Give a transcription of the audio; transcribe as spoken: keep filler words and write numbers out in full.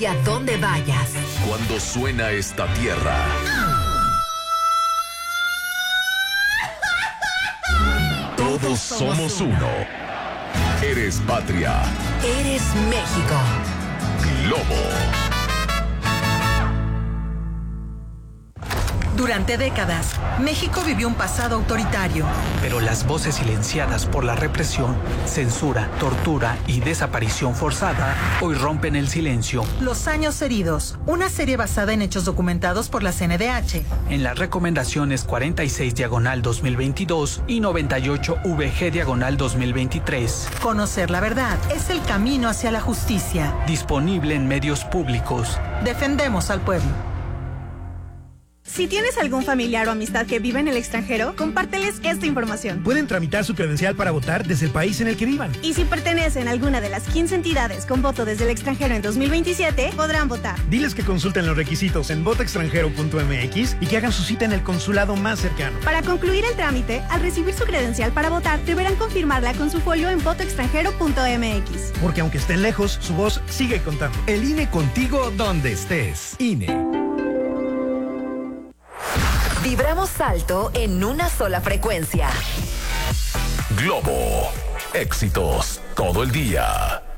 Y a donde vayas. Cuando suena esta tierra, todos somos uno. Eres patria. Eres México. Globo. Durante décadas, México vivió un pasado autoritario. Pero las voces silenciadas por la represión, censura, tortura y desaparición forzada hoy rompen el silencio. Los años heridos, una serie basada en hechos documentados por la C N D H. En las recomendaciones cuarenta y seis diagonal dos mil veintidós y noventa y ocho V G diagonal dos mil veintitrés. Conocer la verdad es el camino hacia la justicia. Disponible en medios públicos. Defendemos al pueblo. Si tienes algún familiar o amistad que vive en el extranjero, compárteles esta información. Pueden tramitar su credencial para votar desde el país en el que vivan. Y si pertenecen a alguna de las quince entidades con voto desde el extranjero en dos mil veintisiete, podrán votar. Diles que consulten los requisitos en voto extranjero punto m x y que hagan su cita en el consulado más cercano. Para concluir el trámite, al recibir su credencial para votar, deberán confirmarla con su folio en voto extranjero punto m x. Porque aunque estén lejos, su voz sigue contando. El I N E contigo donde estés. I N E. Vibramos alto en una sola frecuencia. Globo. Éxitos todo el día.